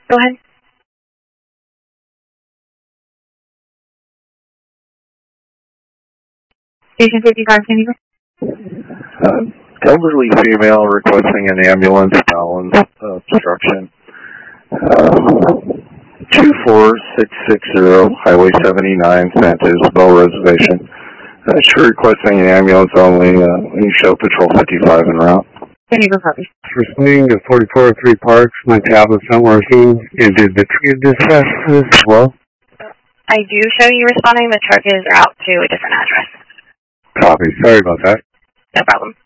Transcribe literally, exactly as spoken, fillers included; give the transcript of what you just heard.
Go ahead. Station fifty-five, can you go? Uh, elderly female requesting an ambulance, balance obstruction. Uh, two four six six zero, Highway seventy-nine, Santa Isabel Reservation. Uh, she's requesting an ambulance only. Uh, you show Patrol fifty-five en route. Can you go copy? Responding to forty-four oh three Parks, my tablet's not working. And did the tree dispatch this as well? I do show you responding. The truck is out to a different address. Copy. Sorry about that. No problem.